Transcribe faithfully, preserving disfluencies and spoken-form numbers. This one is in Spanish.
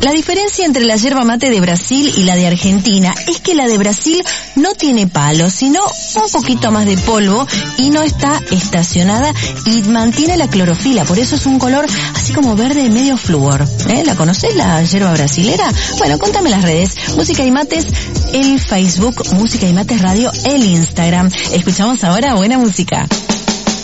La diferencia entre la yerba mate de Brasil y la de Argentina es que la de Brasil no tiene palo, sino un poquito más de polvo y no está estacionada y mantiene la clorofila, por eso es un color así como verde medio flúor. ¿Eh? ¿La conocés, la yerba brasilera? Bueno, contame las redes. Música y Mates, el Facebook, Música y Mates Radio, el Instagram. Escuchamos ahora buena música.